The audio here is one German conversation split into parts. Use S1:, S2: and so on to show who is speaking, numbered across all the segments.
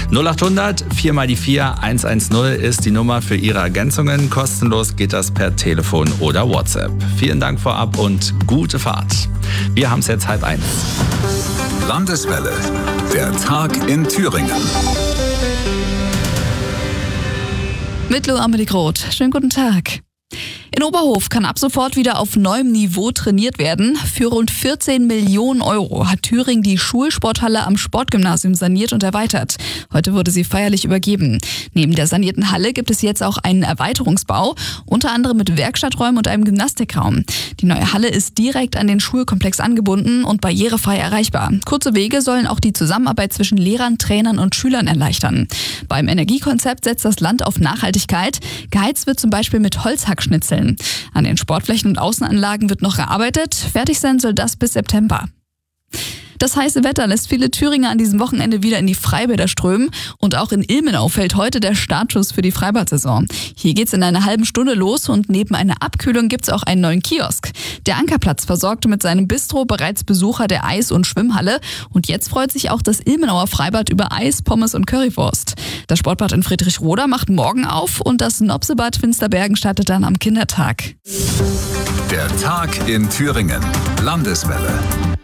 S1: 0800 4 mal die 4 110 ist die Nummer für Ihre Ergänzungen. Kostenlos geht das per Telefon oder WhatsApp. Vielen Dank vorab und gute Fahrt. Wir haben es jetzt 12:30.
S2: Landeswelle, der Tag in Thüringen.
S3: Mit Lou Amelie Groth. Schönen guten Tag. In Oberhof kann ab sofort wieder auf neuem Niveau trainiert werden. Für rund 14 Millionen Euro hat Thüringen die Schulsporthalle am Sportgymnasium saniert und erweitert. Heute wurde sie feierlich übergeben. Neben der sanierten Halle gibt es jetzt auch einen Erweiterungsbau, unter anderem mit Werkstatträumen und einem Gymnastikraum. Die neue Halle ist direkt an den Schulkomplex angebunden und barrierefrei erreichbar. Kurze Wege sollen auch die Zusammenarbeit zwischen Lehrern, Trainern und Schülern erleichtern. Beim Energiekonzept setzt das Land auf Nachhaltigkeit. Geheizt wird zum Beispiel mit Holzhackschnitzeln. An den Sportflächen und Außenanlagen wird noch gearbeitet. Fertig sein soll das bis September. Das heiße Wetter lässt viele Thüringer an diesem Wochenende wieder in die Freibäder strömen. Und auch in Ilmenau fällt heute der Startschuss für die Freibad-Saison. Hier geht's in einer halben Stunde los und neben einer Abkühlung gibt's auch einen neuen Kiosk. Der Ankerplatz versorgte mit seinem Bistro bereits Besucher der Eis- und Schwimmhalle. Und jetzt freut sich auch das Ilmenauer Freibad über Eis, Pommes und Currywurst. Das Sportbad in Friedrichroda macht morgen auf und das Nopsebad Finsterbergen startet dann am Kindertag.
S2: Der Tag in Thüringen. Landeswelle.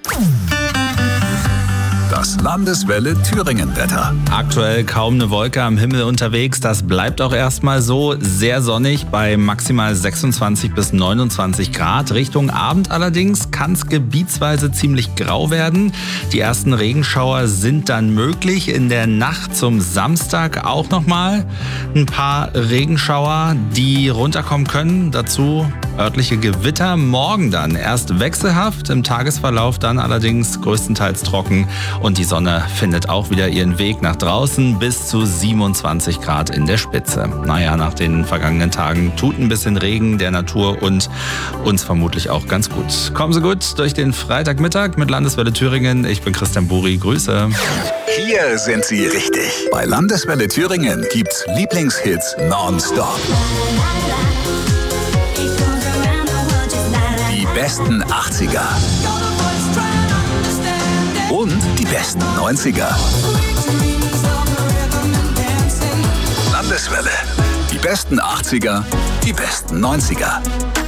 S2: Das Landeswelle Thüringen-Wetter.
S1: Aktuell kaum eine Wolke am Himmel unterwegs. Das bleibt auch erstmal so. Sehr sonnig bei maximal 26 bis 29 Grad. Richtung Abend allerdings kann es gebietsweise ziemlich grau werden. Die ersten Regenschauer sind dann möglich. In der Nacht zum Samstag auch nochmal ein paar Regenschauer, die runterkommen können. Dazu örtliche Gewitter. Morgen dann erst wechselhaft, im Tagesverlauf dann allerdings größtenteils trocken. Und die Sonne findet auch wieder ihren Weg nach draußen bis zu 27 Grad in der Spitze. Naja, nach den vergangenen Tagen tut ein bisschen Regen der Natur und uns vermutlich auch ganz gut. Kommen Sie gut durch den Freitagmittag mit Landeswelle Thüringen. Ich bin Christian Buri, Grüße.
S2: Hier sind Sie richtig. Bei Landeswelle Thüringen gibt's Lieblingshits nonstop. Die besten 80er. Und die besten 90er. Landeswelle. Die besten 80er, die besten 90er.